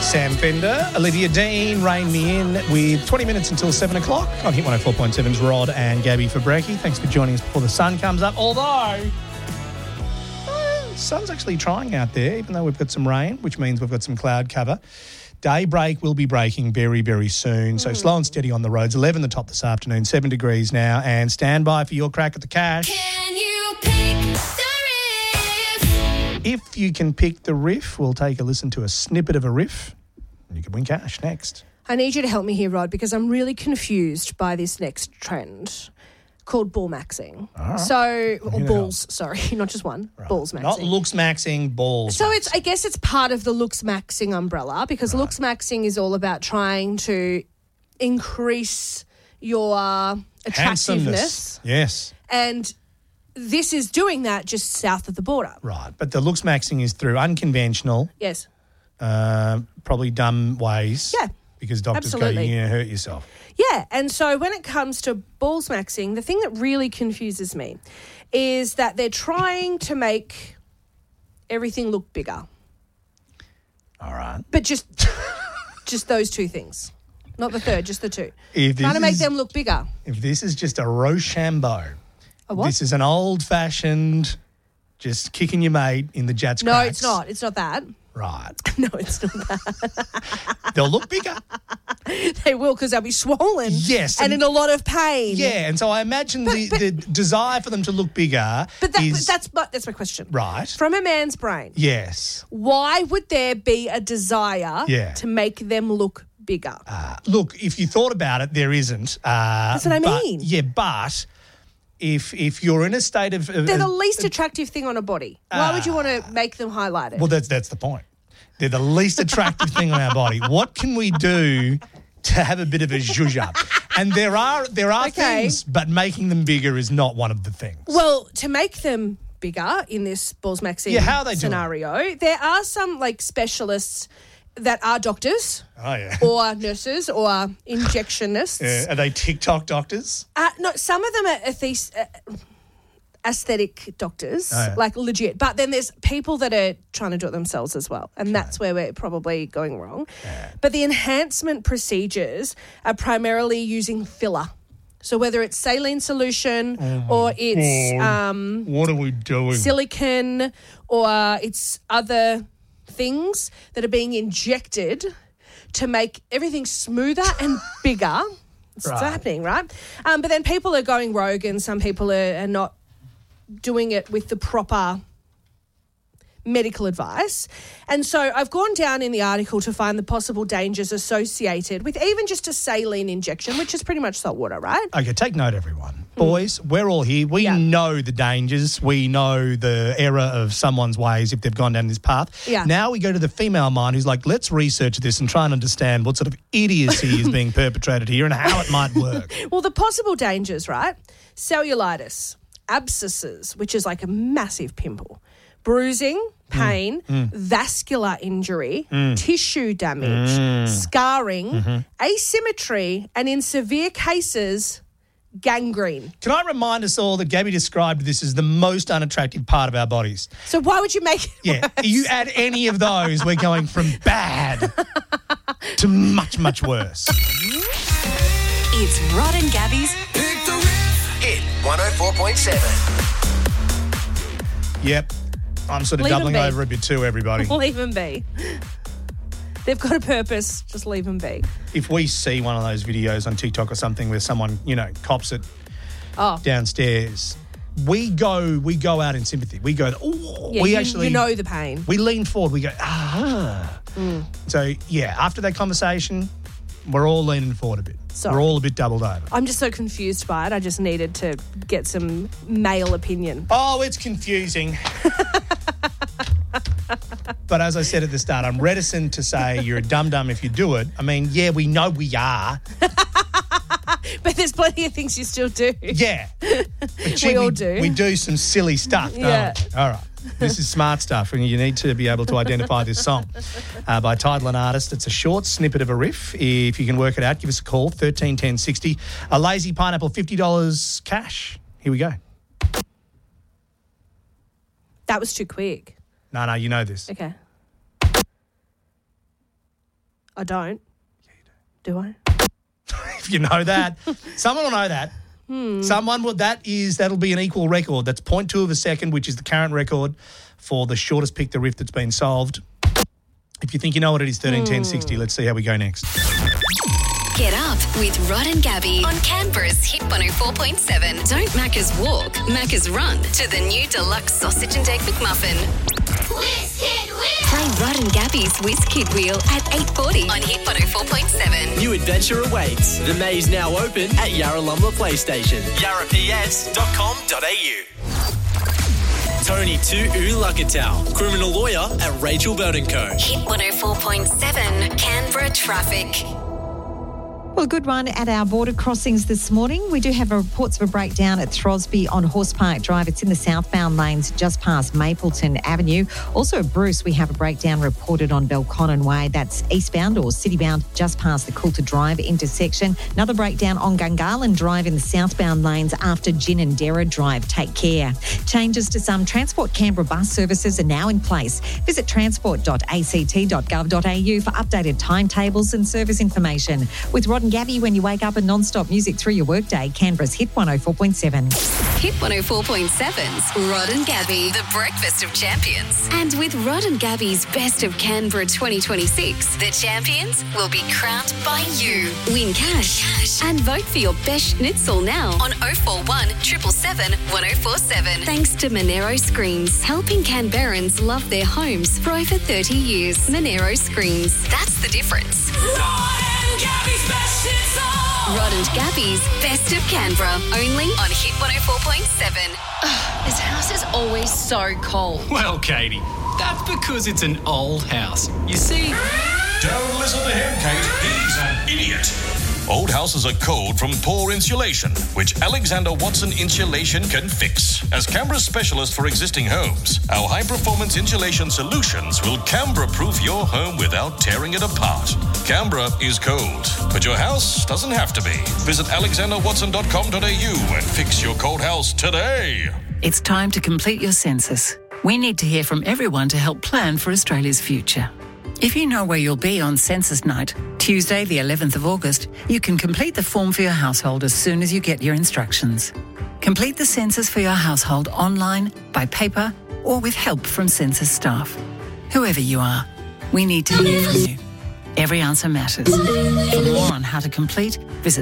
Sam Fender, Olivia Dean, Rein Me In with 20 minutes until 7 o'clock on Hit 104.7's Rod and Gabby for Brekkie. Thanks for joining us before the sun comes up. Although, the sun's actually trying out there, even though we've got some rain, which means we've got some cloud cover. Daybreak will be breaking very, very soon. So slow and steady on the roads. 11 the top this afternoon, 7 degrees now. And stand by for your crack at the cash. Can you pick the riff? If you can pick the riff, we'll take a listen to a snippet of a riff. You can win cash next. I need you to help me here, Rod, because I'm really confused by this next trend called ball maxing. Balls, sorry, not just one. Right. Balls maxing. Not looks maxing, balls. So I guess it's part of the looks maxing umbrella, because looks maxing is all about trying to increase your attractiveness. Yes. And this is doing that just south of the border. Right. But the looks maxing is through unconventional, Yes. probably dumb ways. Yeah. Because doctors go, Absolutely. you're going to hurt yourself. Yeah, and so when it comes to balls maxing, the thing that really confuses me is that they're trying to make everything look bigger. All right. But just those two things. Not the third, just the two. If Trying to make this is- them look bigger. If this is just a Rochambeau, A what? this is an old-fashioned just kicking your mate in the Jats No, cracks. it's not. It's not that. Right. No, it's not that. They'll look bigger. They will, because they'll be swollen. Yes, And and- in a lot of pain. Yeah, and so I imagine the desire for them to look bigger is... that's my question. Right. From a man's brain, Yes. why would there be a desire Yeah. to make them look bigger? Look, if you thought about it, there isn't. That's what I mean. Yeah, but if you're in a state of... They're the least attractive thing on a body. Why would you want to make them highlighted? Well, that's the point. They're the least attractive thing on our body. What can we do to have a bit of a zhuzh up? And there are Okay. things, but making them bigger is not one of the things. Well, to make them bigger in this balls maxing how are they doing? scenario, there are some specialists that are doctors Oh, yeah. or nurses or injectionists. Yeah. Are they TikTok doctors? No, some of them are aesthetic doctors, Oh, yeah. like legit. But then there's people that are trying to do it themselves as well. And that's where we're probably going wrong. Yeah. But the enhancement procedures are primarily using filler. So whether it's saline solution or it's What are we doing? silicone or it's other things that are being injected to make everything smoother and bigger. It's Right. happening, right? But then people are going rogue and some people are not doing it with the proper medical advice. And so I've gone down in the article to find the possible dangers associated with even just a saline injection, which is pretty much salt water, right? Okay, take note, everyone. Boys, we're all here. We Yeah. know the dangers. We know the error of someone's ways if they've gone down this path. Yeah. Now we go to the female mind who's like, let's research this and try and understand what sort of idiocy is being perpetrated here and how it might work. Well, the possible dangers, right? Cellulitis, abscesses, which is like a massive pimple, bruising, pain, vascular injury, tissue damage, scarring, asymmetry, and in severe cases, gangrene. Can I remind us all that Gabby described this as the most unattractive part of our bodies? So why would you make it Yeah, worse? you add any of those, we're going from bad to much, much worse. It's Rod and Gabby's Pick the riff. Hit 104.7. Yep, I'm sort of Leave 'em doubling be. over a bit too, everybody. Leave them be. They've got a purpose. Just leave them be. If we see one of those videos on TikTok or something where someone, cops it Oh, downstairs, we go out in sympathy. We go, oh, yeah, we you know the pain. we lean forward. We go, ah. So, yeah, after that conversation, we're all leaning forward a bit. Sorry. We're all a bit doubled over. I'm just so confused by it. I just needed to get some male opinion. Oh, it's confusing. But as I said at the start, I'm reticent to say you're a dum-dum if you do it. I mean, yeah, we know we are. But there's plenty of things you still do. Yeah. But gee, We all do. We do some silly stuff, don't Yeah. we? All right. This is smart stuff, and you need to be able to identify this song by title and artist. It's a short snippet of a riff. If you can work it out, give us a call, 13 10 60. A Lazy Pineapple, $50 cash. Here we go. That was too quick. No, you know this. Okay. I don't. Do I? If you know that. Someone will know that. Someone will. That'll be an equal record. That's 0.2 of a second, which is the current record for the shortest Pick the Riff that's been solved. If you think you know what it is, 13, 10, 60. Let's see how we go next. Get up with Rod and Gabby on Canberra's Hit 104.7. Don't Macca's walk, Macca's run to the new deluxe sausage and egg McMuffin. Whiz Kid Wheel! Play Rod and Gabby's Whiz Kid Wheel at 8:40 on Hit 104.7. New adventure awaits. The maze now open at Yarralumla PlayStation. yarraps.com.au. Tony to Ulukatau, criminal lawyer at Rachel Burton Co. Hit 104.7 Canberra traffic. Well, a good run at our border crossings this morning. We do have reports of a breakdown at Throsby on Horse Park Drive. It's in the southbound lanes just past Mapleton Avenue. Also at Bruce, we have a breakdown reported on Belconnen Way. That's eastbound or citybound just past the Coulter Drive intersection. Another breakdown on Gungahlin Drive in the southbound lanes after Ginninderra Drive. Take care. Changes to some Transport Canberra bus services are now in place. Visit transport.act.gov.au for updated timetables and service information. With Rod and Gabby, when you wake up and non-stop music through your workday, Canberra's Hit 104.7. Hit 104.7's Rod and Gabby, the breakfast of champions. And with Rod and Gabby's Best of Canberra 2026, the champions will be crowned by you. Win cash and vote for your best schnitzel now on 041 777 1047. Thanks to Monero Screens, helping Canberrans love their homes for over 30 years. Monero Screens, that's the difference. Rod and Gabby's Best of Canberra, only on Hit 104.7. This house is always so cold. Well, Katie, that's because it's an old house. You see... Don't listen to him, Kate. He's an idiot. Old houses are cold from poor insulation, which Alexander Watson Insulation can fix. As Canberra's specialist for existing homes, our high-performance insulation solutions will Canberra-proof your home without tearing it apart. Canberra is cold, but your house doesn't have to be. Visit alexanderwatson.com.au and fix your cold house today. It's time to complete your census. We need to hear from everyone to help plan for Australia's future. If you know where you'll be on census night, Tuesday the 11th of August, you can complete the form for your household as soon as you get your instructions. Complete the census for your household online, by paper, or with help from census staff. Whoever you are, we need to hear from you. Every answer matters. For more on how to complete, visit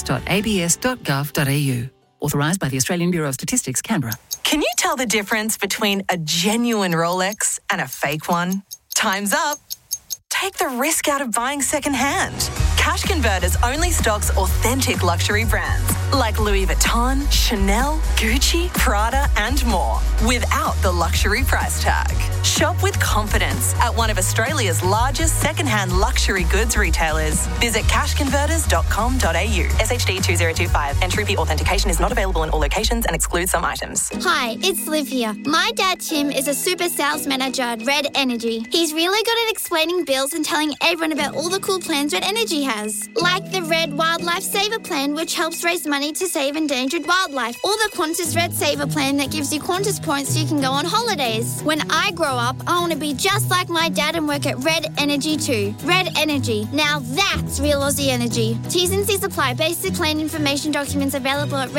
census.abs.gov.au. Authorised by the Australian Bureau of Statistics, Canberra. Can you tell the difference between a genuine Rolex and a fake one? Time's up. Take the risk out of buying second-hand. Cash Converters only stocks authentic luxury brands like Louis Vuitton, Chanel, Gucci, Prada and more without the luxury price tag. Shop with confidence at one of Australia's largest second-hand luxury goods retailers. Visit cashconverters.com.au. SHD 2025. Entry fee authentication is not available in all locations and excludes some items. Hi, it's Liv here. My dad Tim is a super sales manager at Red Energy. He's really good at explaining bills and telling everyone about all the cool plans Red Energy has. Like the Red Wildlife Saver Plan, which helps raise money to save endangered wildlife. Or the Qantas Red Saver Plan that gives you Qantas points so you can go on holidays. When I grow up, I want to be just like my dad and work at Red Energy too. Red Energy. Now that's real Aussie energy. T's and C's apply. Basic plan information documents available at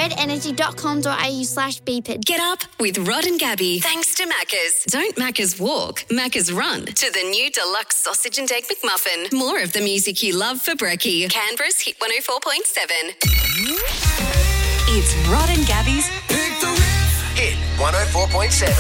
redenergy.com.au/BPID. Get up with Rod and Gabby. Thanks to Macca's. Don't Macca's walk, Macca's run to the new deluxe sausage and egg McMuffin. More of the music you love for brekkie. Canberra's Hit 104.7. It's Rod and Gabby's Pick the Riff. Hit 104.7.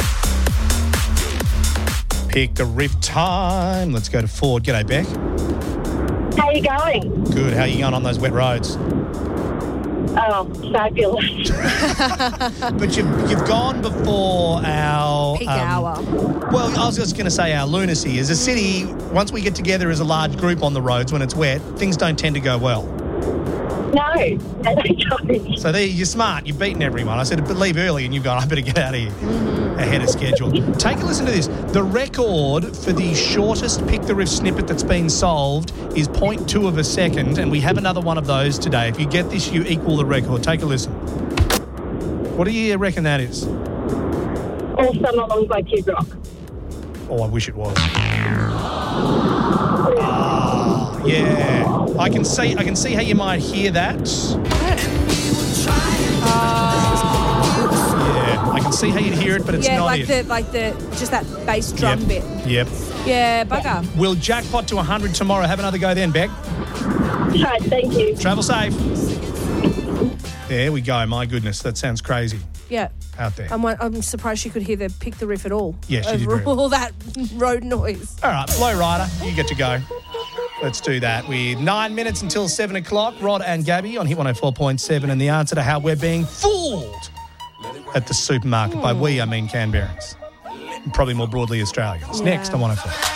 Pick the Riff time. Let's go to Ford. G'day, Beck. How you going? Good. How are you going on those wet roads? Oh, fabulous. But you've gone before our... Peak hour. Well, I was just going to say our lunacy. As a city, once we get together as a large group on the roads when it's wet, things don't tend to go well. No, they don't. So there, you're smart. You've beaten everyone. I said, but leave early, and you've gone, I better get out of here ahead of schedule. Take a listen to this. The record for the shortest Pick the Riff snippet that's been solved is 0.2 of a second, and we have another one of those today. If you get this, you equal the record. Take a listen. What do you reckon that is? All Summer Long by Kid Rock. Oh, I wish it was. I can see how you might hear that. Yeah, I can see how you'd hear it, but it's not it. Just that bass drum bit. Yep. Yeah, bugger. We'll jackpot to 100 tomorrow. Have another go then, Beck. Right, thank you. Travel safe. There we go. My goodness, that sounds crazy Yeah. out there. I'm surprised she could hear the pick the riff at all. Yeah, she did over very well. all that road noise. All right, Flow Rider, you get to go. Let's do that. With 9 minutes until 7 o'clock, Rod and Gabby on Hit 104.7, and the answer to how we're being fooled at the supermarket. By we, I mean Canberrans. And probably more broadly Australians. Yeah. Next on 104.